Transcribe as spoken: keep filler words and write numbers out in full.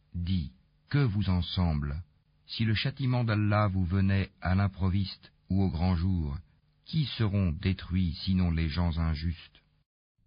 Dis, que vous en semble? Si le châtiment d'Allah vous venait à l'improviste ou au grand jour, qui seront détruits sinon les gens injustes?